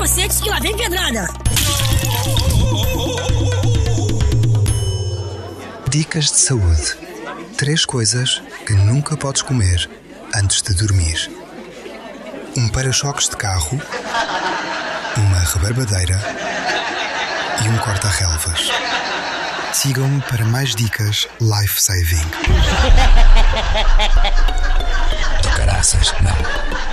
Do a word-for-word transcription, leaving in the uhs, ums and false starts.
capacetes que lá vem pedrada. Dicas de saúde. Três coisas que nunca podes comer antes de dormir. Um para-choques de carro, uma rebarbadeira e um corta-relvas. Sigam-me para mais dicas life-saving. Do caraças, não.